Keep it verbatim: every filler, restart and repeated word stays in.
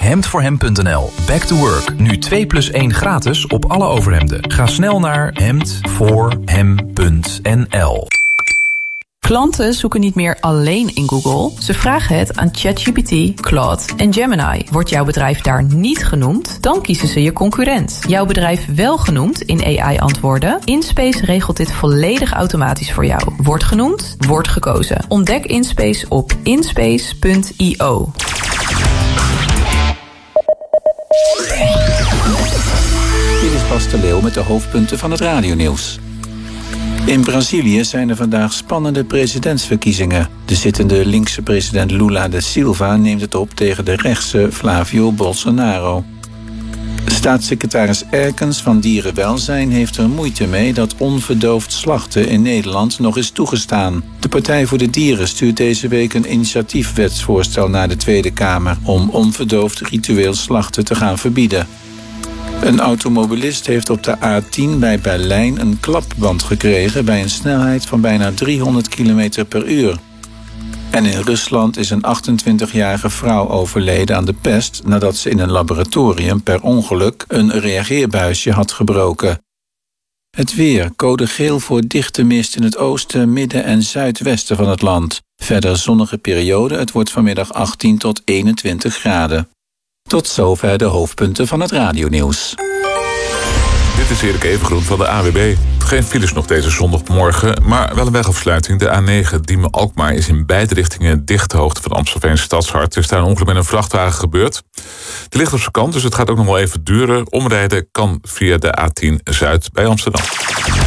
hemd voor hem punt n l. Back to work. Nu twee plus één gratis op alle overhemden. Ga snel naar hemd voor hem punt n l. Klanten zoeken niet meer alleen in Google. Ze vragen het aan ChatGPT, Claude en Gemini. Wordt jouw bedrijf daar niet genoemd, dan kiezen ze je concurrent. Jouw bedrijf wel genoemd in A I-antwoorden? InSpace regelt dit volledig automatisch voor jou. Wordt genoemd, wordt gekozen. Ontdek InSpace op inspace punt i o. Dit is Bas de Leeuw met de hoofdpunten van het radionieuws. In Brazilië zijn er vandaag spannende presidentsverkiezingen. De zittende linkse president Lula da Silva neemt het op tegen de rechtse Flavio Bolsonaro. Staatssecretaris Erkens van Dierenwelzijn heeft er moeite mee dat onverdoofd slachten in Nederland nog is toegestaan. De Partij voor de Dieren stuurt deze week een initiatiefwetsvoorstel naar de Tweede Kamer om onverdoofd ritueel slachten te gaan verbieden. Een automobilist heeft op de A tien bij Berlijn een klapband gekregen bij een snelheid van bijna driehonderd kilometer per uur. En in Rusland is een achtentwintigjarige vrouw overleden aan de pest nadat ze in een laboratorium per ongeluk een reageerbuisje had gebroken. Het weer, code geel voor dichte mist in het oosten, midden en zuidwesten van het land. Verder zonnige periode, het wordt vanmiddag achttien tot eenentwintig graden. Tot zover de hoofdpunten van het radionieuws. Dit is Erik Evengroen van de A W B. Geen files nog deze zondagmorgen, maar wel een wegafsluiting. De A negen Diemen-Alkmaar is in beide richtingen dicht de hoogte van Amstelveen Stadshart. Er is daar een ongeluk met een vrachtwagen gebeurd. Die ligt op zijn kant, dus het gaat ook nog wel even duren. Omrijden kan via de A tien Zuid bij Amsterdam.